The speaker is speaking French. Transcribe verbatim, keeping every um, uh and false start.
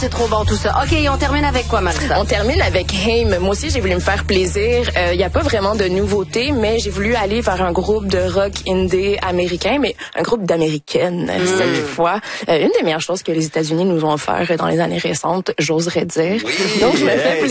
C'est trop bon tout ça. OK, on termine avec quoi, Marissa? On termine avec Haim. Moi aussi, j'ai voulu me faire plaisir. Il euh, n'y a pas vraiment de nouveauté, mais j'ai voulu aller vers un groupe de rock indé américain, mais un groupe d'américaines mmh. cette fois. Euh, une des meilleures choses que les États-Unis nous ont offert dans les années récentes, j'oserais dire. Oui, Donc, je me fais yes.